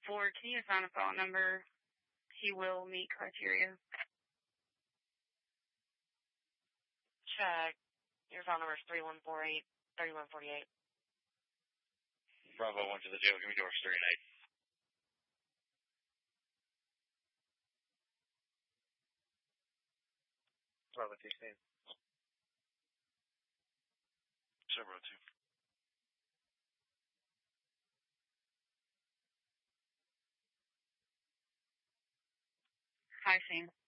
4, can you assign a phone number? He will meet criteria. Check. Your phone number is 3148. Bravo 1 to the jail. Give me doors 3 and 8. Bravo 16. Bravo 2. Hi, Shane.